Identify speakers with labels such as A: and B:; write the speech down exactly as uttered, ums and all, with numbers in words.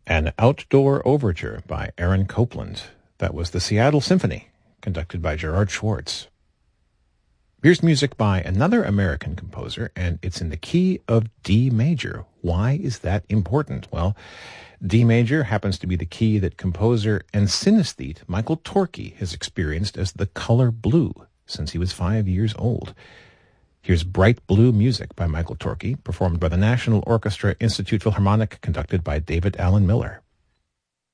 A: An Outdoor Overture by Aaron Copland. That was the Seattle Symphony, conducted by Gerard Schwartz. Here's music by another American composer, and it's in the key of D major. Why is that important? Well, D major happens to be the key that composer and synesthete Michael Torke has experienced as the color blue since he was five years old. Here's Bright Blue Music by Michael Torke, performed by the National Orchestra Institute Philharmonic, conducted by David Allen Miller.